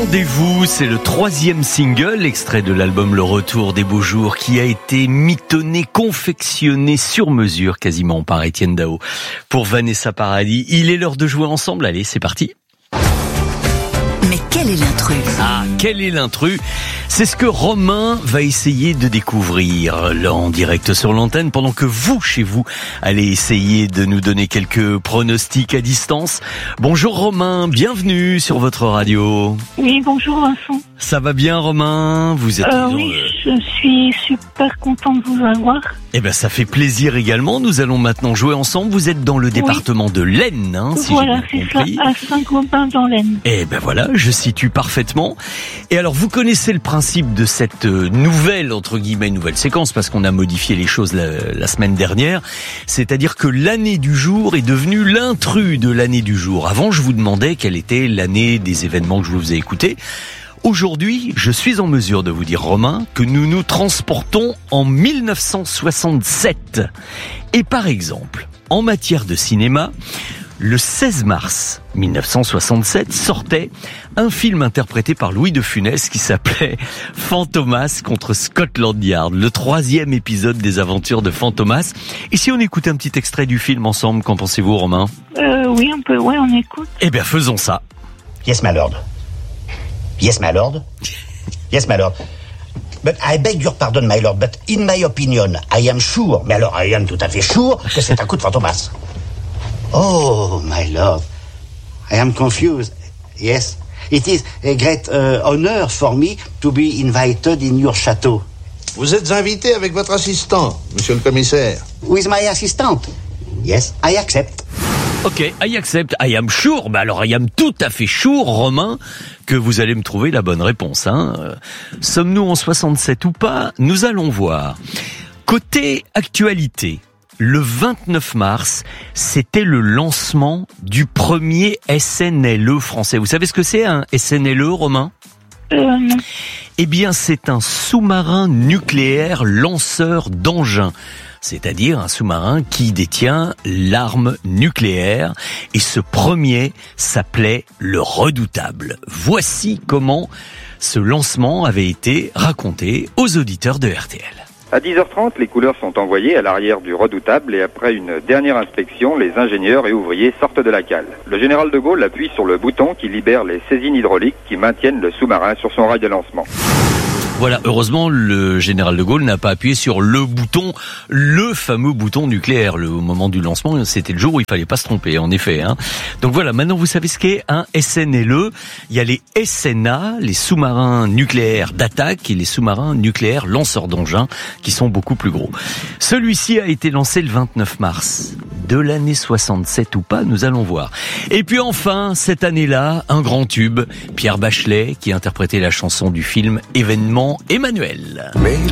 Rendez-vous, c'est le 3e single, extrait de l'album Le Retour des Beaux Jours, qui a été mitonné, confectionné sur mesure quasiment par Étienne Dao pour Vanessa Paradis. Il est l'heure de jouer ensemble, allez, c'est parti. Mais quel est l'intrus ? Ah, quel est l'intrus ? C'est ce que Romain va essayer de découvrir là en direct sur l'antenne, pendant que vous, chez vous, allez essayer de nous donner quelques pronostics à distance. Bonjour Romain, bienvenue sur votre radio. Oui, bonjour Vincent. Ça va bien Romain ? Vous êtes Oui, je suis super content de vous avoir. Eh ben, ça fait plaisir également. Nous allons maintenant jouer ensemble. Vous êtes dans le département de l'Aisne, hein, si voilà, j'ai bien compris. Voilà, c'est ça, à Saint-Gobain dans l'Aisne. Eh ben voilà, je situe parfaitement. Et alors, vous connaissez le principe de cette nouvelle, entre guillemets, nouvelle séquence, parce qu'on a modifié les choses la semaine dernière. C'est-à-dire que l'année du jour est devenue l'intrus de l'année du jour. Avant, je vous demandais quelle était l'année des événements que je vous ai écoutés. Aujourd'hui, je suis en mesure de vous dire, Romain, que nous nous transportons en 1967. Et par exemple, en matière de cinéma, le 16 mars 1967 sortait un film interprété par Louis de Funès qui s'appelait Fantomas contre Scotland Yard, le 3e épisode des aventures de Fantomas. Et si on écoutait un petit extrait du film ensemble, qu'en pensez-vous, Romain ? Oui, on écoute. Eh bien, faisons ça. Yes, my lord. Yes, my lord. Yes, my lord. But I beg your pardon, my lord, but in my opinion, I am sure, mais alors I am tout à fait sure, que c'est un coup de Fantomas. Oh, my lord, I am confused. Yes, it is a great honor for me to be invited in your château. Vous êtes invité avec votre assistant, monsieur le commissaire. With my assistant. Yes, I accept. Ok, I accept, I am sure. Bah alors, I am tout à fait sure, Romain, que vous allez me trouver la bonne réponse. Sommes-nous en 67 ou pas ? Nous allons voir. Côté actualité, le 29 mars, c'était le lancement du premier SNLE français. Vous savez ce que c'est un SNLE, Romain ? Non. Eh bien, c'est un sous-marin nucléaire lanceur d'engins. C'est-à-dire un sous-marin qui détient l'arme nucléaire. Et ce premier s'appelait le Redoutable. Voici comment ce lancement avait été raconté aux auditeurs de RTL. À 10h30, les couleurs sont envoyées à l'arrière du Redoutable et après une dernière inspection, les ingénieurs et ouvriers sortent de la cale. Le général de Gaulle appuie sur le bouton qui libère les saisines hydrauliques qui maintiennent le sous-marin sur son rail de lancement. Voilà, heureusement, le général de Gaulle n'a pas appuyé sur le bouton, le fameux bouton nucléaire. Au moment du lancement, c'était le jour où il fallait pas se tromper, en effet. Donc voilà, maintenant vous savez ce qu'est un SNLE. Il y a les SNA, les sous-marins nucléaires d'attaque, et les sous-marins nucléaires lanceurs d'engins, qui sont beaucoup plus gros. Celui-ci a été lancé le 29 mars. De l'année 67 ou pas, nous allons voir. Et puis enfin, cette année-là, un grand tube, Pierre Bachelet, qui interprétait la chanson du film Événement Emmanuel. Mais